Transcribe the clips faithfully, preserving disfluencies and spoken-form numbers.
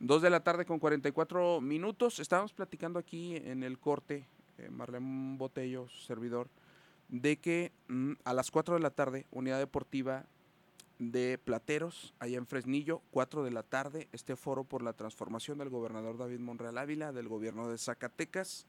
Dos de la tarde con cuarenta y cuatro minutos. Estábamos platicando aquí en el corte, eh, Marlene Botello, su servidor, de que mm, a las cuatro de la tarde, Unidad Deportiva de Plateros, allá en Fresnillo, cuatro de la tarde, este foro por la transformación del gobernador David Monreal Ávila, del gobierno de Zacatecas.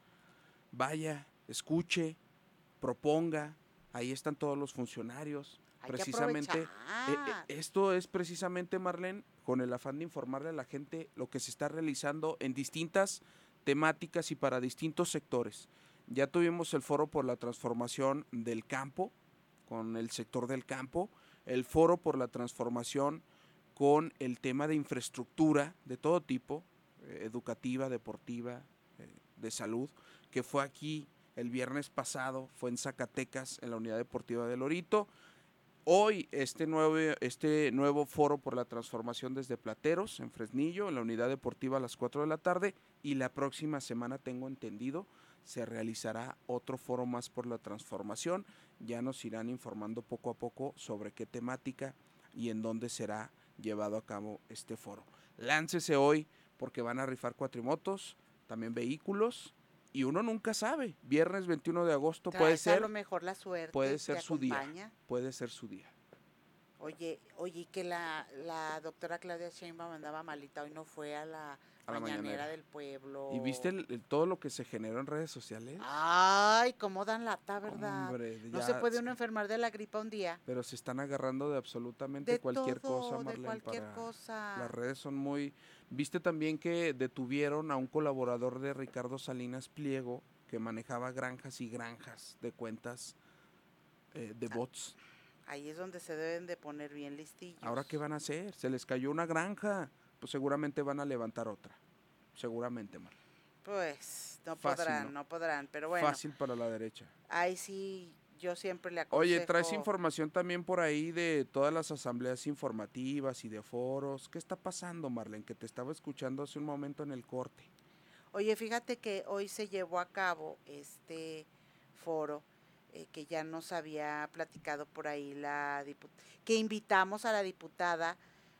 Vaya, escuche, proponga, ahí están todos los funcionarios. Hay Precisamente, que eh, eh, aprovechar. esto es precisamente, Marlene, con el afán de informarle a la gente lo que se está realizando en distintas temáticas y para distintos sectores. Ya tuvimos el foro por la transformación del campo, con el sector del campo, el foro por la transformación con el tema de infraestructura de todo tipo, eh, educativa, deportiva, eh, de salud, que fue aquí el viernes pasado, fue en Zacatecas, en la Unidad Deportiva de Lorito. Hoy este nuevo, este nuevo foro por la transformación desde Plateros, en Fresnillo, en la Unidad Deportiva a las cuatro de la tarde, y la próxima semana, tengo entendido, se realizará otro foro más por la transformación. Ya nos irán informando poco a poco sobre qué temática y en dónde será llevado a cabo este foro. Láncese hoy porque van a rifar cuatrimotos, también vehículos, y uno nunca sabe. Viernes veintiuno de agosto puede Traes a ser, lo mejor la suerte, puede te ser su día, acompaña. puede ser su día. Oye, oye, que la, la doctora Claudia Sheinbaum andaba malita, hoy no fue a la A la mañanera mañanera. del pueblo. ¿Y viste el, el, todo lo que se generó en redes sociales? Ay, cómo dan lata, ¿verdad? Hombre, No se ya, puede uno enfermar de la gripa un día. pero se están agarrando de absolutamente De cualquier cosa, todo, de Marlene, cualquier para... Las cosa. redes son muy... Viste también que detuvieron a un colaborador de Ricardo Salinas Pliego que manejaba granjas y granjas de cuentas eh, de bots. Ahí es donde se deben de poner bien listillos. ¿Ahora qué van a hacer? Se les cayó una granja. Pues seguramente van a levantar otra. Seguramente, Marlene. Pues no Fácil, podrán, ¿no? no podrán, pero bueno, Fácil para la derecha. ahí sí yo siempre le Oye, traes aconsejo. información también por ahí de todas las asambleas informativas y de foros. ¿Qué está pasando, Marlene? Que te estaba escuchando hace un momento en el corte. Oye, fíjate que hoy se llevó a cabo este foro eh, que ya nos había platicado por ahí la diputada, que invitamos a la diputada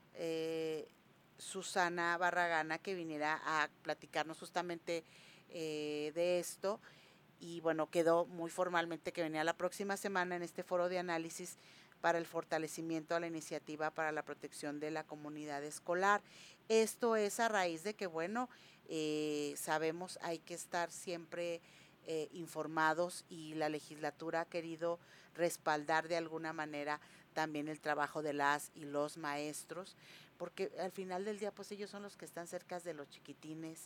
eh, Susana Barragana que viniera a platicarnos justamente eh, de esto. Y bueno, quedó muy formalmente que venía la próxima semana en este foro de análisis para el fortalecimiento a la iniciativa para la protección de la comunidad escolar. Esto es a raíz de que, bueno, eh, sabemos hay que estar siempre eh, informados y la legislatura ha querido respaldar de alguna manera también el trabajo de las y los maestros, porque al final del día pues ellos son los que están cerca de los chiquitines,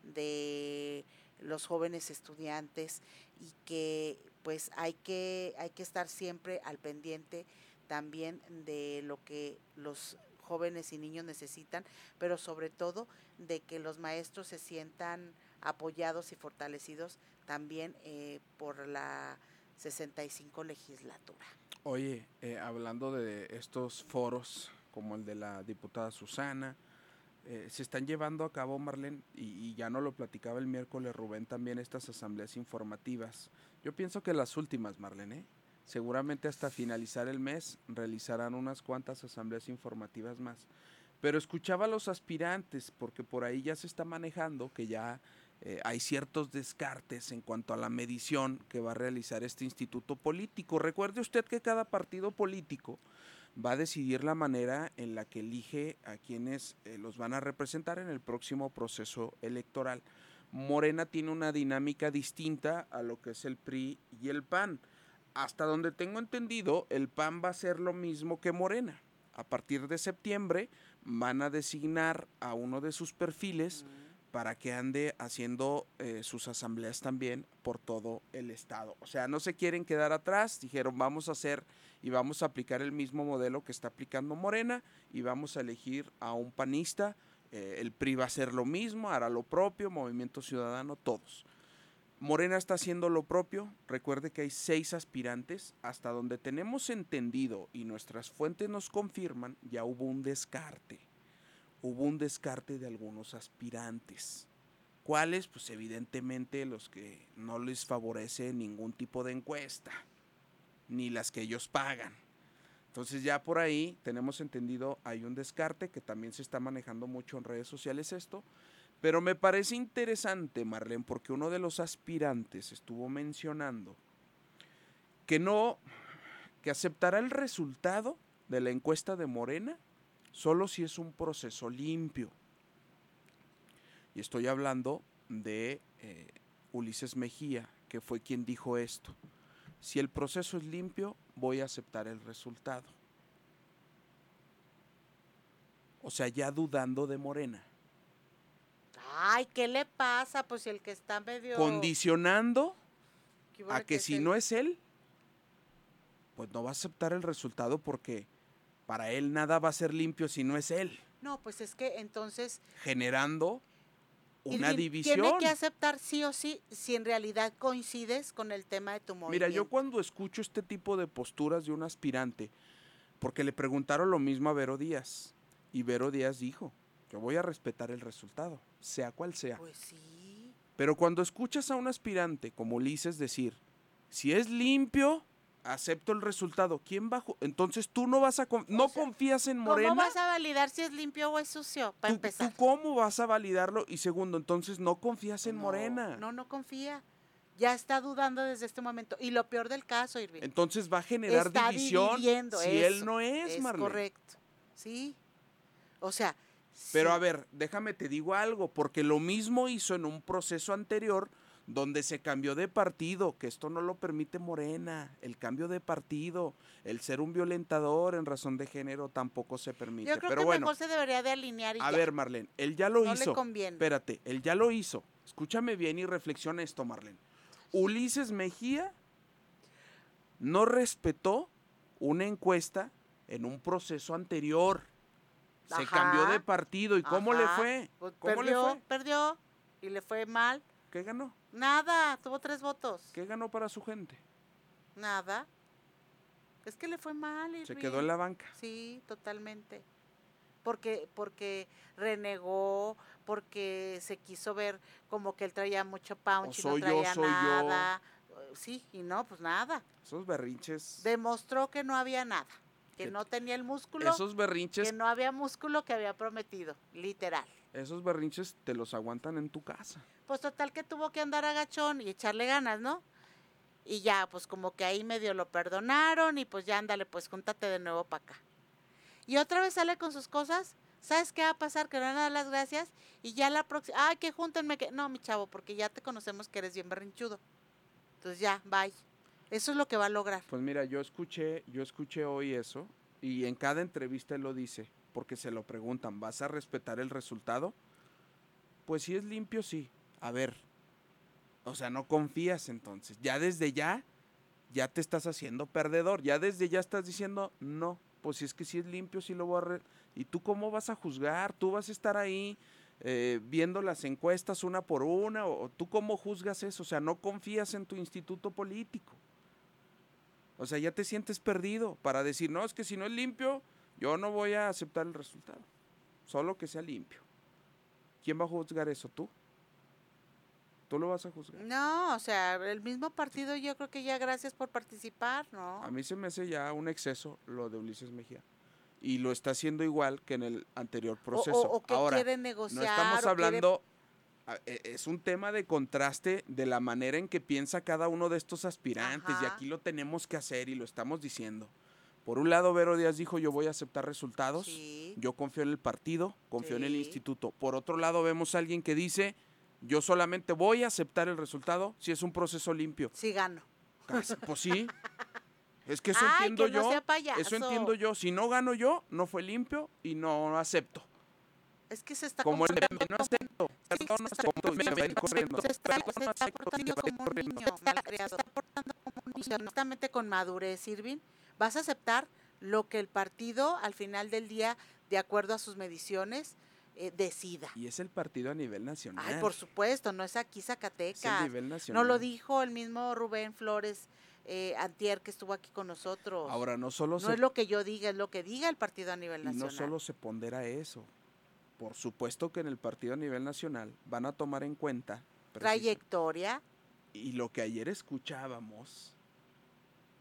de los jóvenes estudiantes y que pues hay que, hay que estar siempre al pendiente también de lo que los jóvenes y niños necesitan, pero sobre todo de que los maestros se sientan apoyados y fortalecidos también eh, por la sesenta y cinco legislatura. Oye, eh, hablando de estos foros, como el de la diputada Susana, eh, se están llevando a cabo, Marlene, y, y ya no lo platicaba el miércoles Rubén también, estas asambleas informativas. Yo pienso que las últimas, Marlene, ¿eh? Seguramente hasta finalizar el mes realizarán unas cuantas asambleas informativas más. Pero escuchaba a los aspirantes, porque por ahí ya se está manejando que ya eh, hay ciertos descartes en cuanto a la medición que va a realizar este instituto político. Recuerde usted que cada partido político va a decidir la manera en la que elige a quienes eh, los van a representar en el próximo proceso electoral. Morena tiene una dinámica distinta a lo que es el P R I y el P A N. Hasta donde tengo entendido, el P A N va a ser lo mismo que Morena. A partir de septiembre van a designar a uno de sus perfiles mm. para que ande haciendo eh, sus asambleas también por todo el estado. O sea, no se quieren quedar atrás, dijeron vamos a hacer y vamos a aplicar el mismo modelo que está aplicando Morena y vamos a elegir a un panista, eh, el P R I va a hacer lo mismo, hará lo propio, Movimiento Ciudadano, todos. Morena está haciendo lo propio, recuerde que hay seis aspirantes, hasta donde tenemos entendido y nuestras fuentes nos confirman, ya hubo un descarte, hubo un descarte de algunos aspirantes. ¿Cuáles? Pues evidentemente los que no les favorece ningún tipo de encuesta, ni las que ellos pagan. Entonces ya por ahí tenemos entendido, hay un descarte que también se está manejando mucho en redes sociales esto, pero me parece interesante, Marlene, porque uno de los aspirantes estuvo mencionando que no, que aceptará el resultado de la encuesta de Morena solo si es un proceso limpio. Y estoy hablando de eh, Ulises Mejía, que fue quien dijo esto. Si el proceso es limpio, voy a aceptar el resultado. O sea, ya dudando de Morena. Ay, ¿qué le pasa? Pues si el que está medio... Condicionando a que, que si el... no es él, pues no va a aceptar el resultado porque para él nada va a ser limpio si no es él. No, pues es que entonces... Generando una Irving, división. Tiene que aceptar sí o sí si en realidad coincides con el tema de tu movimiento. Mira, yo cuando escucho este tipo de posturas de un aspirante, porque le preguntaron lo mismo a Vero Díaz, y Vero Díaz dijo, yo voy a respetar el resultado, sea cual sea. Pues sí. Pero cuando escuchas a un aspirante como Ulises decir, si es limpio, acepto el resultado, ¿quién va a ju- Entonces tú no vas a... Con no sea, confías en Morena. ¿Cómo vas a validar si es limpio o es sucio? Para empezar. ¿Tú cómo vas a validarlo? Y segundo, entonces no confías en no, Morena. No, no confía. Ya está dudando desde este momento. Y lo peor del caso, Irving. Entonces va a generar está división si eso, él no es, es Marlene. correcto. Sí. O sea... Pero sí. a ver, déjame te digo algo, porque lo mismo hizo en un proceso anterior donde se cambió de partido, que esto no lo permite Morena, el cambio de partido, el ser un violentador en razón de género tampoco se permite. Yo creo Pero que bueno, mejor se debería de alinear y a ya. ver, Marlene, él ya lo no hizo. Le conviene. Espérate, él ya lo hizo. Escúchame bien y reflexiona esto, Marlene. Ulises Mejía no respetó una encuesta en un proceso anterior. Se Ajá, cambió de partido. ¿Y cómo ajá. le fue? Pues ¿Cómo perdió, le fue? Perdió y le fue mal. ¿Qué ganó? Nada, tuvo tres votos. ¿Qué ganó para su gente? Nada. Es que le fue mal. Irving. Se quedó en la banca. Sí, totalmente. Porque, porque renegó, porque se quiso ver como que él traía mucho punch y no traía yo, soy nada. Yo. Sí, y no, pues nada. Esos berrinches. Demostró que no había nada, que no tenía el músculo. Esos berrinches. Que no había músculo que había prometido, literal. Esos berrinches te los aguantan en tu casa. Pues total que tuvo que andar agachón y echarle ganas, ¿no? Y ya, pues como que ahí medio lo perdonaron y pues ya ándale, pues júntate de nuevo para acá. Y otra vez sale con sus cosas. ¿Sabes qué va a pasar? Que no van a dar las gracias y ya la próxima, ay, que júntenme, que no, mi chavo, porque ya te conocemos que eres bien berrinchudo. Entonces ya, bye. Eso es lo que va a lograr. Pues mira, yo escuché, yo escuché hoy eso y en cada entrevista él lo dice, porque se lo preguntan, ¿vas a respetar el resultado? Pues si es limpio, sí. A ver, o sea, no confías entonces. Ya desde ya, ya te estás haciendo perdedor. Ya desde ya estás diciendo, no, pues si es que si es limpio, sí lo voy a... Re ¿Y tú cómo vas a juzgar? ¿Tú vas a estar ahí eh, viendo las encuestas una por una? ¿O tú cómo juzgas eso? O sea, no confías en tu instituto político. O sea, ya te sientes perdido para decir, no, es que si no es limpio, yo no voy a aceptar el resultado. Solo que sea limpio. ¿Quién va a juzgar eso? ¿Tú? ¿Tú lo vas a juzgar? No, o sea, el mismo partido yo creo que ya gracias por participar, ¿no? A mí se me hace ya un exceso lo de Ulises Mejía. Y lo está haciendo igual que en el anterior proceso. O, o, o que Ahora, quiere negociar. No estamos hablando, quiere... es un tema de contraste de la manera en que piensa cada uno de estos aspirantes. Ajá. Y aquí lo tenemos que hacer y lo estamos diciendo. Por un lado, Vero Díaz dijo, yo voy a aceptar resultados. Sí. Yo confío en el partido, confío sí. en el instituto. Por otro lado, vemos a alguien que dice, yo solamente voy a aceptar el resultado si es un proceso limpio. Sí gano. Casi, pues sí. Es que eso Ay, entiendo que no yo. sea payaso. Eso entiendo yo. Si no gano yo, no fue limpio y no acepto. Es que se está como el meme, no acepto. Sí, Perdón, no acepto. como Se va a ir corriendo. Se está, Perdón, se no está acepto. portando Se va a ir como un corriendo. niño malcriado. Se está portando como un niño. Honestamente, con madurez, Irving, vas a aceptar lo que el partido, al final del día, de acuerdo a sus mediciones, eh, decida. Y es el partido a nivel nacional. Ay, por supuesto, no es aquí Zacatecas. Es el nivel nacional. No lo dijo el mismo Rubén Flores eh, antier que estuvo aquí con nosotros. Ahora, no solo no se... es lo que yo diga, es lo que diga el partido a nivel y nacional. no solo se pondera eso. Por supuesto que en el partido a nivel nacional van a tomar en cuenta... Trayectoria. Y lo que ayer escuchábamos,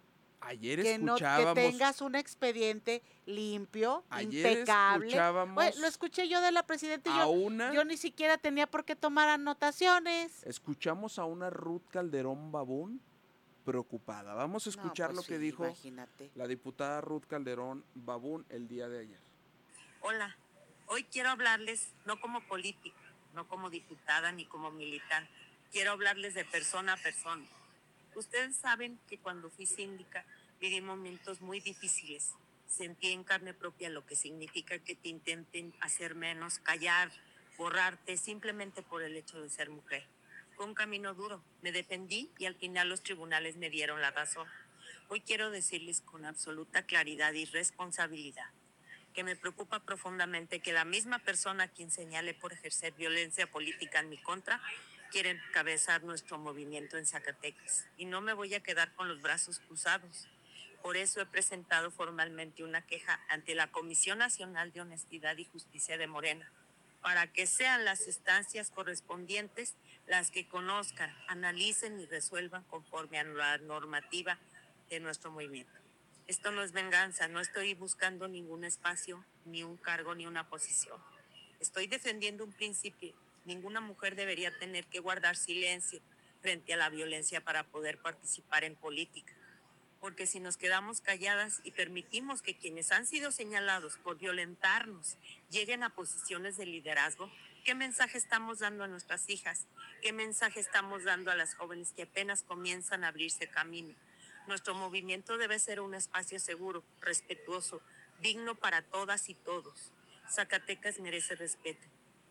Ayer que no, escuchábamos... que tengas un expediente limpio, ayer impecable. escuchábamos... Bueno, lo escuché yo de la presidenta y a yo, una, yo ni siquiera tenía por qué tomar anotaciones. Escuchamos a una Ruth Calderón Babún preocupada. Vamos a escuchar No, pues lo que sí, dijo imagínate. la diputada Ruth Calderón Babún el día de ayer. Hola, hoy quiero hablarles no como política, no como diputada ni como militante. Quiero hablarles de persona a persona. Ustedes saben que cuando fui síndica viví momentos muy difíciles. Sentí en carne propia lo que significa que te intenten hacer menos, callar, borrarte, simplemente por el hecho de ser mujer. Fue un camino duro, me defendí y al final los tribunales me dieron la razón. Hoy quiero decirles con absoluta claridad y responsabilidad que me preocupa profundamente que la misma persona a quien señale por ejercer violencia política en mi contra quiere encabezar nuestro movimiento en Zacatecas. Y no me voy a quedar con los brazos cruzados. Por eso he presentado formalmente una queja ante la Comisión Nacional de Honestidad y Justicia de Morena, para que sean las instancias correspondientes las que conozcan, analicen y resuelvan conforme a la normativa de nuestro movimiento. Esto no es venganza, no estoy buscando ningún espacio, ni un cargo, ni una posición. Estoy defendiendo un principio. Ninguna mujer debería tener que guardar silencio frente a la violencia para poder participar en política. Porque si nos quedamos calladas y permitimos que quienes han sido señalados por violentarnos lleguen a posiciones de liderazgo, ¿qué mensaje estamos dando a nuestras hijas? ¿Qué mensaje estamos dando a las jóvenes que apenas comienzan a abrirse camino? Nuestro movimiento debe ser un espacio seguro, respetuoso, digno para todas y todos. Zacatecas merece respeto.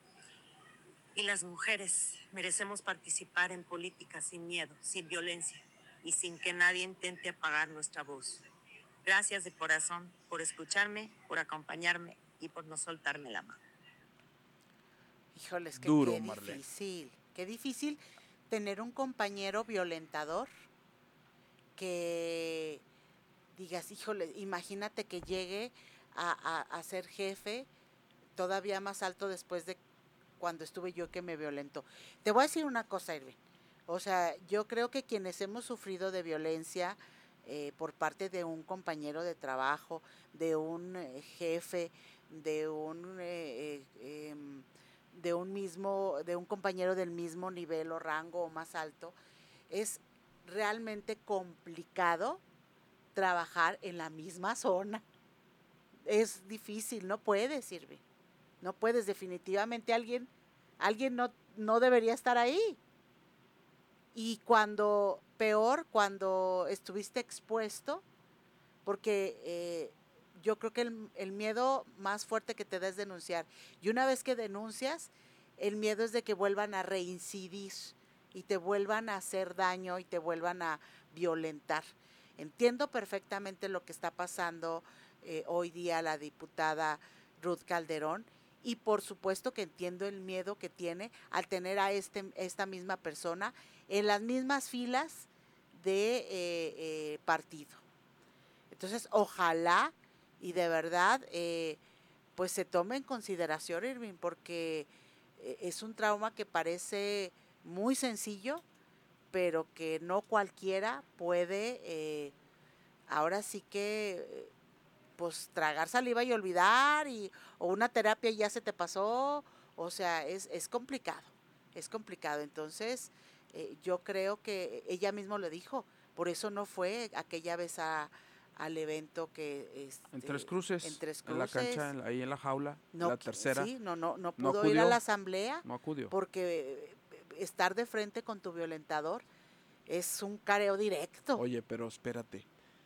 Y las mujeres merecemos participar en política sin miedo, sin violencia y sin que nadie intente apagar nuestra voz. Gracias de corazón por escucharme, por acompañarme y por no soltarme la mano. Híjoles, que Duro, qué Marlene. difícil, qué difícil tener un compañero violentador que digas, híjole, imagínate que llegue a, a, a ser jefe todavía más alto después de cuando estuve yo que me violentó. Te voy a decir una cosa, Irving. O sea, yo creo que quienes hemos sufrido de violencia eh, por parte de un compañero de trabajo, de un eh, jefe, de un eh, eh, de un mismo, de un compañero del mismo nivel o rango o más alto, es realmente complicado trabajar en la misma zona. Es difícil, no puedes, Irving. No puedes, definitivamente alguien, alguien no, no debería estar ahí. Y cuando, peor, cuando estuviste expuesto, porque eh, yo creo que el, el miedo más fuerte que te da es denunciar. Y una vez que denuncias, el miedo es de que vuelvan a reincidir y te vuelvan a hacer daño y te vuelvan a violentar. Entiendo perfectamente lo que está pasando eh, hoy día la diputada Ruth Calderón, y por supuesto que entiendo el miedo que tiene al tener a este, esta misma persona en las mismas filas de eh, eh, partido. Entonces, ojalá y de verdad eh, pues se tome en consideración, Irving, porque eh, es un trauma que parece muy sencillo, pero que no cualquiera puede, eh, ahora sí que, eh, pues tragar saliva y olvidar, y, o una terapia y ya se te pasó, o sea, es, es complicado, es complicado. Entonces, eh, yo creo que ella misma lo dijo, por eso no fue aquella vez a, al evento que... Este, en Tres Cruces, en, Tres en la Cruces, cancha, en, ahí en la jaula, no, la tercera. Sí, no, no, no no pudo acudió, ir a la asamblea, no acudió. porque estar de frente con tu violentador es un careo directo. Oye, pero espérate.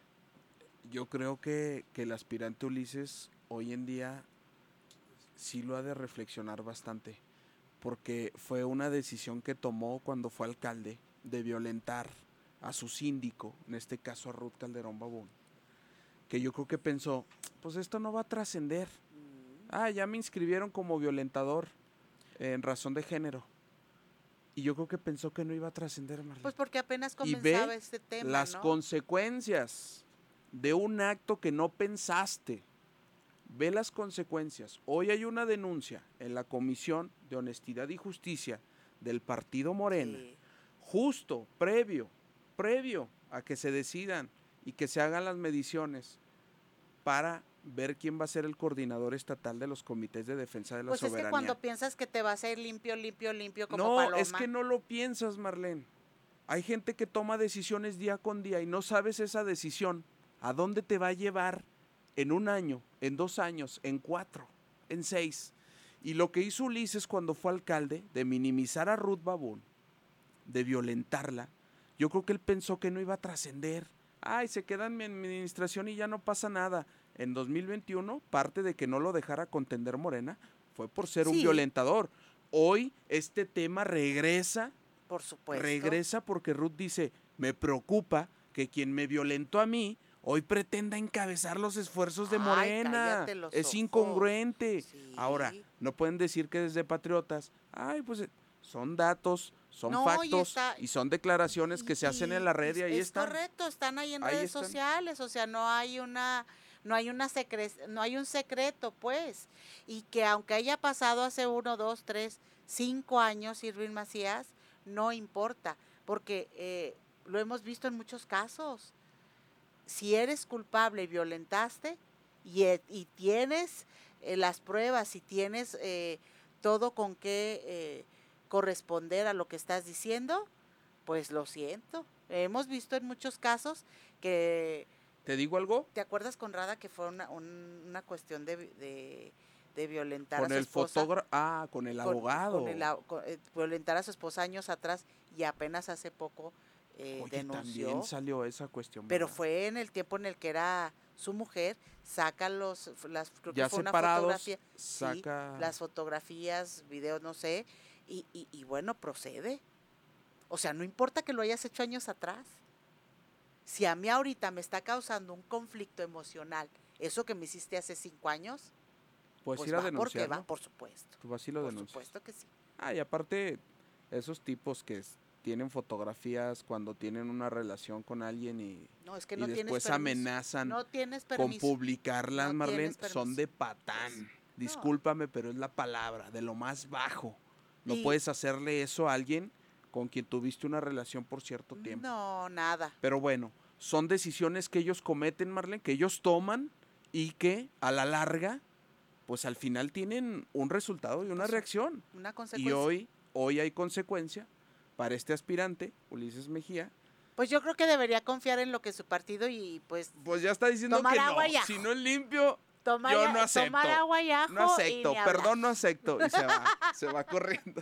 Yo creo que, que el aspirante Ulises hoy en día sí lo ha de reflexionar bastante, porque fue una decisión que tomó cuando fue alcalde de violentar a su síndico, en este caso a Ruth Calderón Babún, que yo creo que pensó, pues esto no va a trascender. Ah, ya me inscribieron como violentador en razón de género. Y yo creo que pensó que no iba a trascender, Marlene. Pues porque apenas Y comenzaba ve este tema, las ¿no? consecuencias de un acto que no pensaste. Ve las consecuencias. Hoy hay una denuncia en la Comisión de Honestidad y Justicia del Partido Morena, Sí. justo previo, previo a que se decidan y que se hagan las mediciones para ver quién va a ser el coordinador estatal de los comités de defensa de la pues soberanía. Pues es que cuando piensas que te vas a ir limpio, limpio, limpio como no, paloma. No, es que no lo piensas, Marlene. Hay gente que toma decisiones día con día y no sabes esa decisión a dónde te va a llevar en un año, en dos años, en cuatro, en seis. Y lo que hizo Ulises cuando fue alcalde, de minimizar a Ruth Babón, de violentarla, yo creo que él pensó que no iba a trascender. Ay, se queda en mi administración y ya no pasa nada. En dos mil veintiuno, parte de que no lo dejara contender Morena fue por ser sí. un violentador. Hoy este tema regresa. Por supuesto. Regresa porque Ruth dice, me preocupa que quien me violentó a mí hoy pretenda encabezar los esfuerzos de Morena. Ay, los es ojos. incongruente. Sí. Ahora, no pueden decir que desde Patriotas, ay, pues son datos, son no, factos y, está, y son declaraciones que y, se hacen en la red y ahí es están. Es correcto, están ahí en ahí redes están. sociales, o sea, no hay una no hay una secre, no hay un secreto, pues, y que aunque haya pasado hace uno, dos, tres, cinco años, Irving Macías, no importa, porque eh, lo hemos visto en muchos casos. Si eres culpable y violentaste y, y tienes eh, las pruebas y tienes eh, todo con qué eh, corresponder a lo que estás diciendo, pues lo siento. Hemos visto en muchos casos que... ¿Te digo algo? ¿Te acuerdas, Conrada, que fue una, un, una cuestión de, de, de violentar con a su el esposa? Fotógrafo, ah, con el con, abogado. Con el, con, eh, violentar a su esposa años atrás y apenas hace poco eh, Oye, denunció. También salió esa cuestión. Pero ¿verdad? fue en el tiempo en el que era su mujer, saca los, las, creo ya que fue separados, una fotografía, saca... sí, las fotografías, videos, no sé, y, y, y bueno, procede. O sea, no importa que lo hayas hecho años atrás. Si a mí ahorita me está causando un conflicto emocional, eso que me hiciste hace cinco años, pues, pues ir a va porque denunciarlo. va, por supuesto. Tú vas y lo por denuncias. supuesto que sí. Ah, y aparte, esos tipos que tienen fotografías cuando tienen una relación con alguien y, no, es que y no después tienes amenazan no tienes con permiso. publicarlas, no Marlene, tienes son de patán. No. Discúlpame, pero es la palabra, de lo más bajo. No y, puedes hacerle eso a alguien con quien tuviste una relación por cierto tiempo. No, nada. Pero bueno, son decisiones que ellos cometen, Marlene, que ellos toman y que a la larga, pues al final tienen un resultado y una pues, reacción. Una consecuencia. Y hoy, hoy hay consecuencia para este aspirante, Ulises Mejía. Pues yo creo que debería confiar en lo que su partido y pues... Pues ya está diciendo que no, si no es limpio, tomar, yo no acepto. Tomar agua y ajo no acepto, y perdón, no acepto. Y se va, se va corriendo.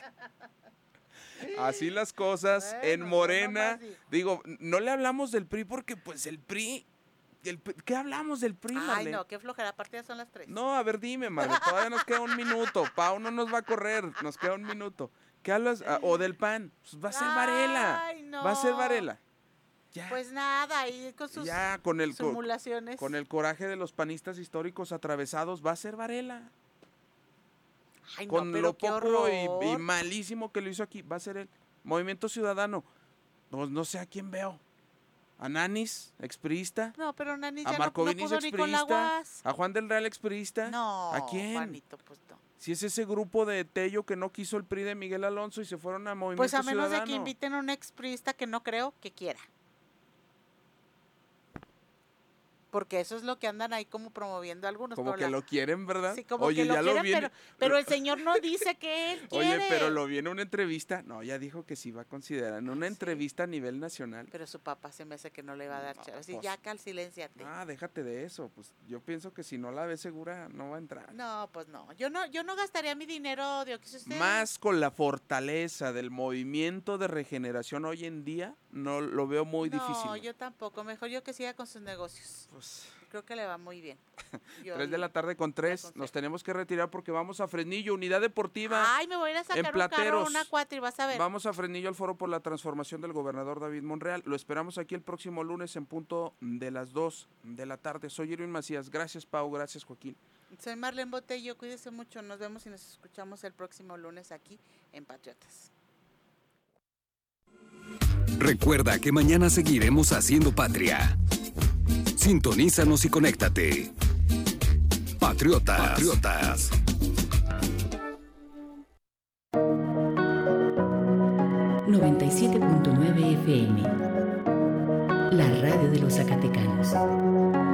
Así las cosas, bueno, en Morena, no digo, no le hablamos del P R I porque pues el P R I, el, ¿qué hablamos del P R I, Ay, Marlene? no, qué flojera, aparte ya son las tres. No, a ver, dime, Marlene, todavía nos queda un minuto, Pau no nos va a correr, nos queda un minuto. ¿Qué hablas? Ah, o del P A N, pues va a ser Varela, Ay, no. va a ser Varela. Ya. Pues nada, ahí con sus ya, con el, simulaciones. Con, con el coraje de los panistas históricos atravesados, va a ser Varela. Ay, no, con pero lo qué poco y, horror. y malísimo que lo hizo aquí, va a ser él. Movimiento Ciudadano, pues no sé a quién veo. A Nanis, expriista. No, pero Nanis a ya Marco no, no Vinis, pudo ni con la U A S. A Juan del Real, expriista. No, ¿a quién? Juanito, pues no. Si es ese grupo de Tello que no quiso el P R I de Miguel Alonso y se fueron a Movimiento Pues a menos Ciudadano. de que inviten a un expriista que no creo que quiera. Porque eso es lo que andan ahí como promoviendo algunos. Como que la... lo quieren, ¿verdad? Sí, como Oye, que lo ya quieren, lo vi en... pero, pero el señor no dice que él quiere. Oye, pero lo vi en una entrevista. No, ya dijo que sí va a considerar. En una sí. entrevista a nivel nacional. Pero su papá se me hace que no le va a dar no, chance. pues, ya, Cal, silénciate. Ah, déjate de eso. Pues yo pienso que si no la ve segura, no va a entrar. No, pues no. Yo no, yo no gastaría mi dinero de que usted... Más con la fortaleza del movimiento de regeneración hoy en día, no lo veo muy no, difícil. No, yo tampoco. Mejor yo que siga con sus negocios. Pues... Creo que le va muy bien. Yo tres de la tarde con tres. Nos tenemos que retirar porque vamos a Fresnillo, Unidad Deportiva. Ay, me voy a ir a sacar un carro, una cuatro y vas a ver. Vamos a Fresnillo al Foro por la transformación del gobernador David Monreal. Lo esperamos aquí el próximo lunes en punto de las dos de la tarde. Soy Irwin Macías. Gracias, Pau. Gracias, Joaquín. Soy Marlene Botello. Cuídese mucho. Nos vemos y nos escuchamos el próximo lunes aquí en Patriotas. Recuerda que mañana seguiremos haciendo patria. Sintonízanos y conéctate. Patriotas. Patriotas. noventa y siete punto nueve F M. la radio de los zacatecanos.